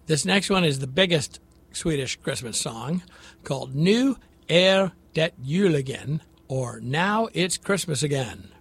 This next one is the biggest Swedish Christmas song called Nu är det jul again, or Now It's Christmas Again.